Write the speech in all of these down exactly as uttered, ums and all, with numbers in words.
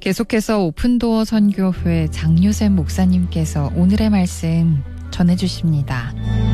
계속해서 오픈도어 선교회 장유샘 목사님께서 오늘의 말씀 전해주십니다.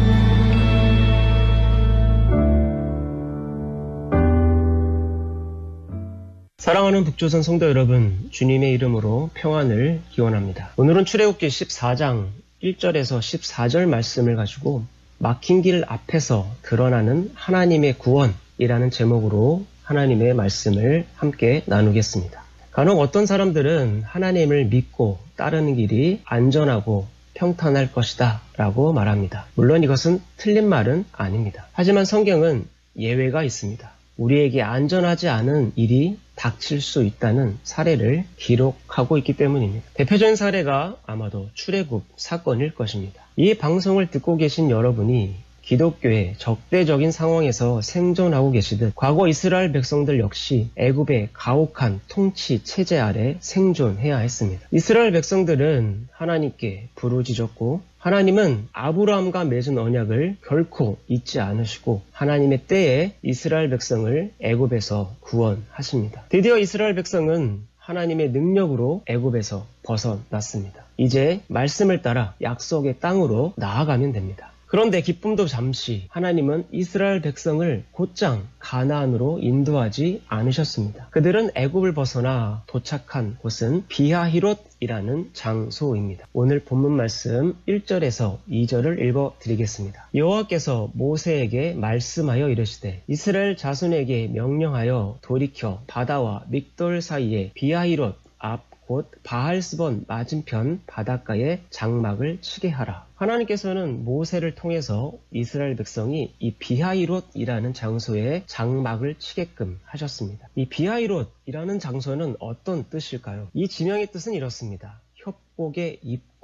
사랑하는 북조선 성도 여러분, 주님의 이름으로 평안을 기원합니다. 오늘은 출애굽기 십사 장 일 절에서 십사 절 말씀을 가지고 막힌 길 앞에서 드러나는 하나님의 구원이라는 제목으로 하나님의 말씀을 함께 나누겠습니다. 간혹 어떤 사람들은 하나님을 믿고 따르는 길이 안전하고 평탄할 것이다 라고 말합니다. 물론 이것은 틀린 말은 아닙니다. 하지만 성경은 예외가 있습니다. 우리에게 안전하지 않은 일이 닥칠 수 있다는 사례를 기록하고 있기 때문입니다. 대표적인 사례가 아마도 출애굽 사건일 것입니다. 이 방송을 듣고 계신 여러분이 기독교의 적대적인 상황에서 생존하고 계시듯 과거 이스라엘 백성들 역시 애굽의 가혹한 통치 체제 아래 생존해야 했습니다. 이스라엘 백성들은 하나님께 부르짖었고 하나님은 아브라함과 맺은 언약을 결코 잊지 않으시고 하나님의 때에 이스라엘 백성을 애굽에서 구원하십니다. 드디어 이스라엘 백성은 하나님의 능력으로 애굽에서 벗어났습니다. 이제 말씀을 따라 약속의 땅으로 나아가면 됩니다. 그런데 기쁨도 잠시 하나님은 이스라엘 백성을 곧장 가나안으로 인도하지 않으셨습니다. 그들은 애굽을 벗어나 도착한 곳은 비하히롯이라는 장소입니다. 오늘 본문 말씀 일 절에서 이 절을 읽어드리겠습니다. 여호와께서 모세에게 말씀하여 이르시되 이스라엘 자손에게 명령하여 돌이켜 바다와 믹돌 사이에 비하히롯 앞 곧 바알스본 맞은편 바닷가에 장막을 치게 하라. 하나님께서는 모세를 통해서 이스라엘 백성이 이 비하히롯이라는 장소에 장막을 치게끔 하셨습니다. 이 비하히롯이라는 장소는 어떤 뜻일까요? 이 지명의 뜻은 이렇습니다. 협곡의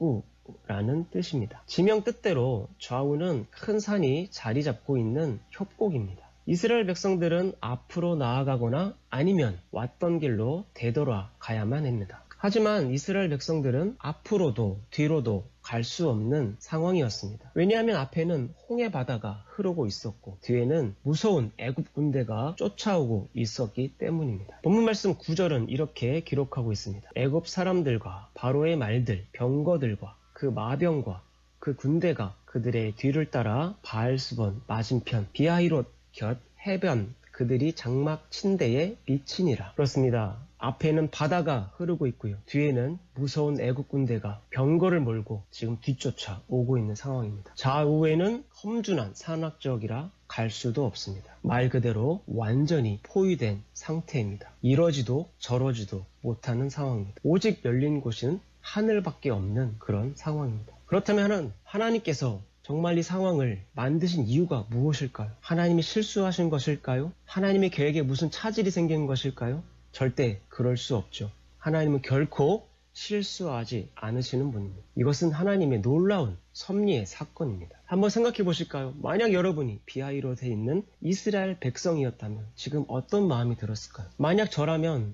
입구라는 뜻입니다. 지명 뜻대로 좌우는 큰 산이 자리 잡고 있는 협곡입니다. 이스라엘 백성들은 앞으로 나아가거나 아니면 왔던 길로 되돌아가야만 합니다. 하지만 이스라엘 백성들은 앞으로도 뒤로도 갈 수 없는 상황이었습니다. 왜냐하면 앞에는 홍해 바다가 흐르고 있었고 뒤에는 무서운 애굽 군대가 쫓아오고 있었기 때문입니다. 본문 말씀 구 절은 이렇게 기록하고 있습니다. 애굽 사람들과 바로의 말들, 병거들과 그 마병과 그 군대가 그들의 뒤를 따라 바알스본 맞은편 비하히롯 곁 해변 그들이 장막 친 데에 미치니라. 그렇습니다. 앞에는 바다가 흐르고 있고요. 뒤에는 무서운 애국 군대가 병거를 몰고 지금 뒤쫓아 오고 있는 상황입니다. 좌우에는 험준한 산악지역이라 갈 수도 없습니다. 말 그대로 완전히 포위된 상태입니다. 이러지도 저러지도 못하는 상황입니다. 오직 열린 곳은 하늘밖에 없는 그런 상황입니다. 그렇다면 하나님께서 정말 이 상황을 만드신 이유가 무엇일까요? 하나님이 실수하신 것일까요? 하나님의 계획에 무슨 차질이 생긴 것일까요? 절대 그럴 수 없죠. 하나님은 결코 실수하지 않으시는 분입니다. 이것은 하나님의 놀라운 섭리의 사건입니다. 한번 생각해 보실까요? 만약 여러분이 비하히롯에 있는 이스라엘 백성이었다면 지금 어떤 마음이 들었을까요? 만약 저라면